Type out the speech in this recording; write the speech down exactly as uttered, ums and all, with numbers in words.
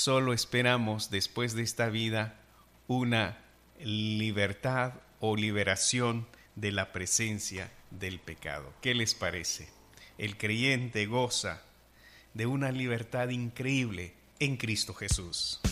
solo esperamos después de esta vida una libertad o liberación de la presencia del pecado. ¿Qué les parece? El creyente goza de una libertad increíble en Cristo Jesús.